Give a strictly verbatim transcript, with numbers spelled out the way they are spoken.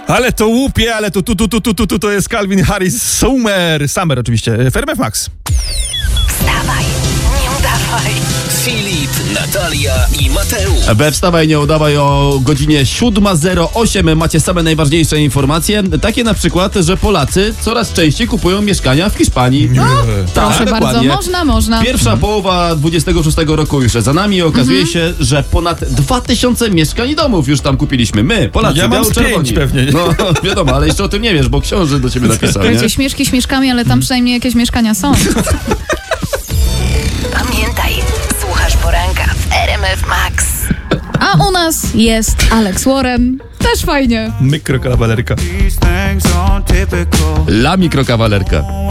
Ale to łupie, ale to tu, tu, tu, tu, tu, tu to jest Calvin Harris Summer. Summer oczywiście. W R M F Max. Wstawaj, nie udawaj. Filip, Natalia i Mateusz. We Wstawaj, nie udawaj o godzinie siódma zero osiem macie same najważniejsze informacje. Takie na przykład, że Polacy coraz częściej kupują mieszkania w Hiszpanii. Nie. Proszę Tak, bardzo, dokładnie. można, można. Pierwsza połowa dwudziestego szóstego roku już za nami. Okazuje się, że ponad dwa tysiące mieszkań i domów już tam kupiliśmy. My, Polacy, Ja mam z biało-czerwoni. pięć pewnie. No wiadomo, ale jeszcze o tym nie wiesz, bo książę do ciebie napisał, nie? Słuchajcie, śmieszki śmieszkami, ale tam przynajmniej jakieś mieszkania są. Pamiętaj, słuchasz poranka w R M F Max. A u nas jest Alex Warren. Też fajnie. Mikrokawalerka. La mikrokawalerka.